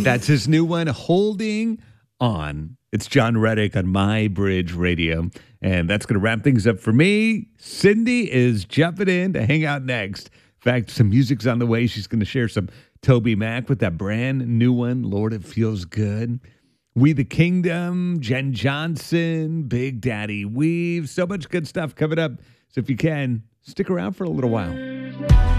That's his new one, Holding On. It's John Reddick on My Bridge Radio. And that's going to wrap things up for me. Cindy is jumping in to hang out next. In fact, some music's on the way. She's going to share some Toby Mac with that brand new one, Lord, It Feels Good. We the Kingdom, Jen Johnson, Big Daddy Weave. So much good stuff coming up. So if you can, stick around for a little while.